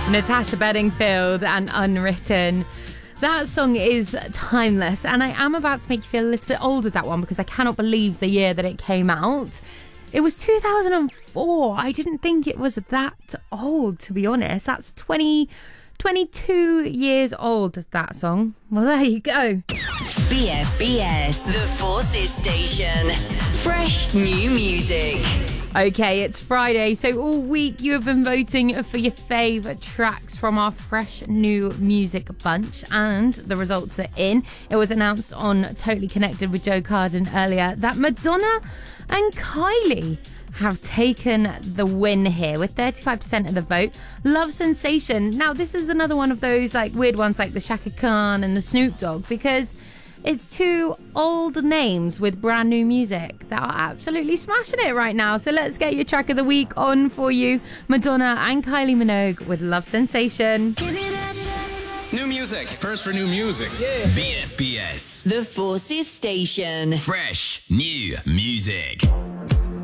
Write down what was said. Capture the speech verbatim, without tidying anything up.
Natasha Bedingfield and Unwritten. That song is timeless, and I am about to make you feel a little bit old with that one because I cannot believe the year that it came out. It was two thousand four. I didn't think it was that old, to be honest. That's twenty, twenty-two years old, that song. Well, there you go. B F B S, the Forces Station. Fresh new music. Okay, it's Friday, so all week you have been voting for your favourite tracks from our fresh new music bunch, and the results are in. It was announced on Totally Connected with Joe Carden earlier that Madonna and Kylie have taken the win here with thirty-five percent of the vote. Love Sensation. Now, this is another one of those like weird ones like the Shaka Khan and the Snoop Dogg, because it's two old names with brand new music that are absolutely smashing it right now. So let's get your track of the week on for you. Madonna and Kylie Minogue with Love Sensation. New music. First for new music. Yeah. B F B S. The Forces Station. Fresh new music.